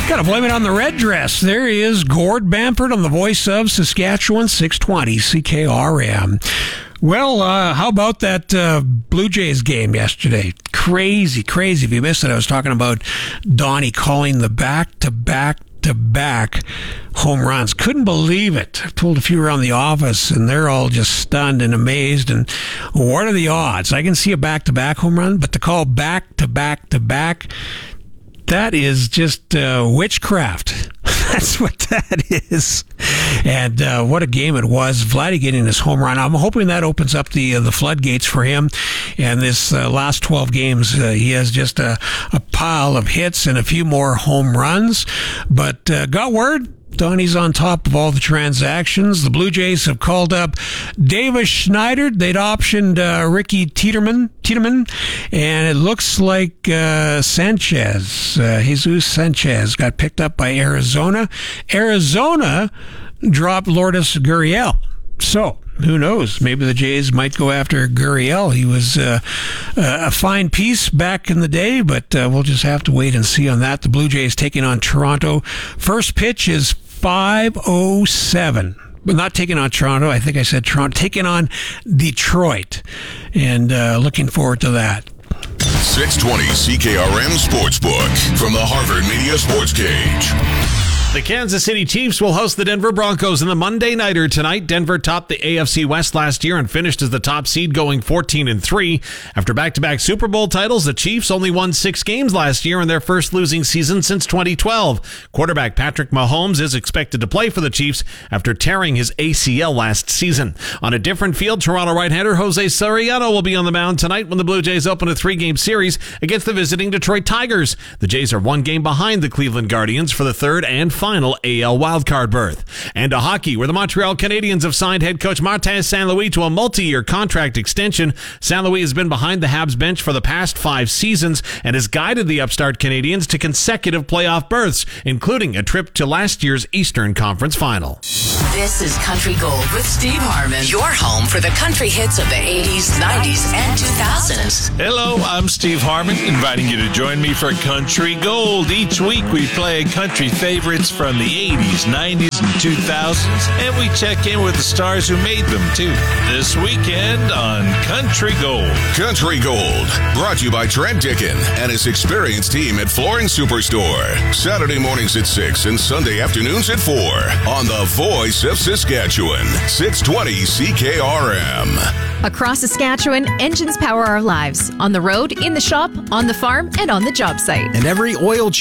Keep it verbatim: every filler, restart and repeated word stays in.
Gotta blame it on the red dress. There he is, Gord Bamford on the voice of Saskatchewan, six twenty C K R M. Well, uh, how about that uh, Blue Jays game yesterday? Crazy, crazy. If you missed it, I was talking about Donnie calling the back-to-back to back home runs. Couldn't believe it. I've told a few around the office, and they're all just stunned and amazed. And what are the odds? I can see a back-to-back home run, but to call back-to-back-to-back, that is just uh, witchcraft. That's what that is. And uh, what a game it was. Vladdy getting his home run. I'm hoping that opens up the uh, the floodgates for him. And this uh, last twelve games, uh, he has just a, a pile of hits and a few more home runs. But uh, got word, Donnie's on top of all the transactions. The Blue Jays have called up Davis Schneider. They'd optioned uh, Ricky Tiedemann, Tiedemann, and it looks like uh, Sanchez, uh, Jesus Sanchez, got picked up by Arizona. Arizona dropped Lourdes Gurriel. So, who knows? Maybe the Jays might go after Gurriel. He was uh, a fine piece back in the day, but uh, we'll just have to wait and see on that. The Blue Jays taking on Toronto. First pitch is five oh seven. But not taking on Toronto. I think I said Toronto. Taking on Detroit. And uh, looking forward to that. six twenty C K R M Sportsbook from the Harvard Media Sports Cage. The Kansas City Chiefs will host the Denver Broncos in the Monday Nighter tonight. Denver topped the A F C West last year and finished as the top seed, going fourteen and three. After back-to-back Super Bowl titles, the Chiefs only won six games last year in their first losing season since twenty twelve. Quarterback Patrick Mahomes is expected to play for the Chiefs after tearing his A C L last season. On a different field, Toronto right-hander Jose Soriano will be on the mound tonight when the Blue Jays open a three-game series against the visiting Detroit Tigers. The Jays are one game behind the Cleveland Guardians for the third and final A L wildcard berth. And to hockey, where the Montreal Canadiens have signed head coach Martin Saint Louis to a multi-year contract extension. Saint Louis has been behind the Habs bench for the past five seasons and has guided the upstart Canadiens to consecutive playoff berths, including a trip to last year's Eastern Conference Final. This is Country Gold with Steve Harmon, your home for the country hits of the eighties, nineties, and two thousands. Hello, I'm Steve Harmon, inviting you to join me for Country Gold. Each week we play country favorites from the eighties, nineties, and two thousands, and we check in with the stars who made them, too. This weekend on Country Gold. Country Gold, brought to you by Trent Dickin and his experienced team at Flooring Superstore. Saturday mornings at six and Sunday afternoons at four on the voice of Saskatchewan, six twenty C K R M. Across Saskatchewan, engines power our lives. On the road, in the shop, on the farm, and on the job site. And every oil change